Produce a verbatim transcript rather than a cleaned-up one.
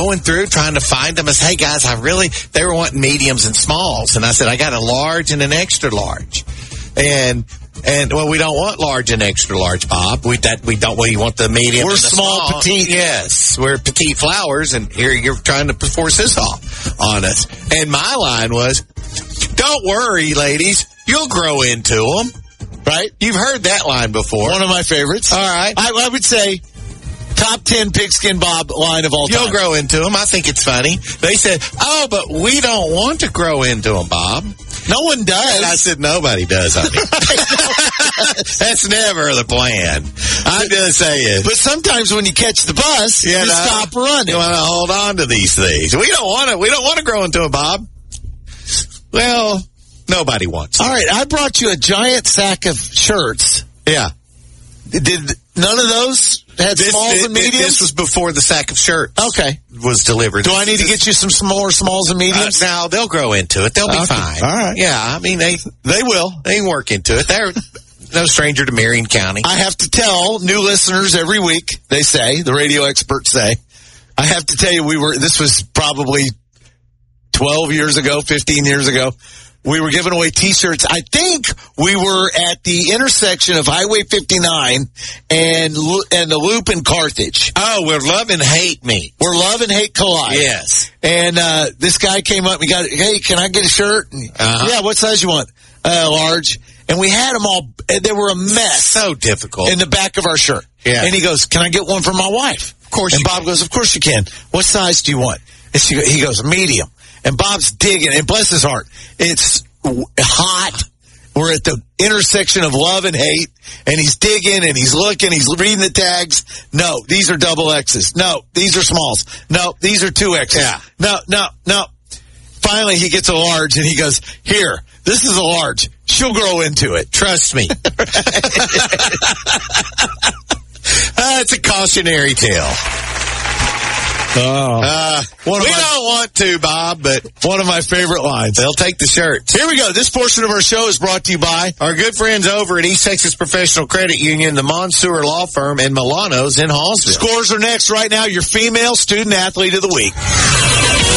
going through trying to find them. I said, hey, guys, I really, they were wanting mediums and smalls. And I said, I got a large and an extra large. And, and well, we don't want large and extra large, Bob. We that we don't. We want the medium. We're and the small, small, petite. Yes, we're petite flowers, and here you're trying to force this off on us. And my line was, "Don't worry, ladies, you'll grow into them." Right? You've heard that line before. One of my favorites. All right, I, I would say top ten Pigskin Bob line of all time. You'll grow into them. I think it's funny. They said, "Oh, but we don't want to grow into them, Bob." No one does. And I said, nobody does, honey. That's never the plan. I'm just saying. But sometimes when you catch the bus, you, you know, stop running. You want to hold on to these things. We don't want to. We don't want to grow into a Bob. Well, nobody wants it. All right, I brought you a giant sack of shirts. Yeah. Did none of those had this, smalls it, and mediums? This was before the sack of shirts. Okay. Was delivered. Do I need to get you some more smalls and mediums? Uh, now they'll grow into it. They'll be okay. fine. All right. Yeah, I mean they they will. They can work into it. They're no stranger to Marion County. I have to tell new listeners every week. They say the radio experts say. I have to tell you, we were. This was probably twelve years ago, fifteen years ago. We were giving away T-shirts. I think we were at the intersection of Highway fifty-nine and and the Loop in Carthage. Oh, where love and hate meet. Where love and hate collide. Yes. And uh, this guy came up and he got, hey, can I get a shirt? And, uh-huh. Yeah, what size you want? Uh, large. And we had them all. They were a mess. So difficult. In the back of our shirt. Yeah. And he goes, can I get one for my wife? Of course. And you Bob can. goes, of course you can. What size do you want? And she, he goes, medium. And Bob's digging, and bless his heart, it's hot. We're at the intersection of love and hate, and he's digging, and he's looking, he's reading the tags. No, these are double X's. No, these are smalls. No, these are two X's. Yeah. No, no, no. Finally, he gets a large, and he goes, here, this is a large. She'll grow into it. Trust me. uh, it's a cautionary tale. Oh. Uh, we my, don't want to, Bob, but one of my favorite lines. They'll take the shirts. Here we go. This portion of our show is brought to you by our good friends over at East Texas Professional Credit Union, the Monsoor Law Firm, and Milano's in Hallsville. Scores are next right now. Your female student athlete of the week.